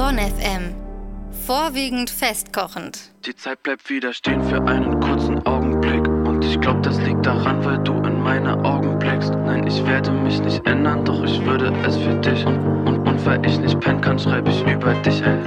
Bonn FM. Vorwiegend festkochend. Die Zeit bleibt wieder stehen für einen kurzen Augenblick. Und ich glaub, das liegt daran, weil du in meine Augen blickst. Nein, ich werde mich nicht ändern, doch ich würde es für dich. Und weil ich nicht pennen kann, schreibe ich über dich ein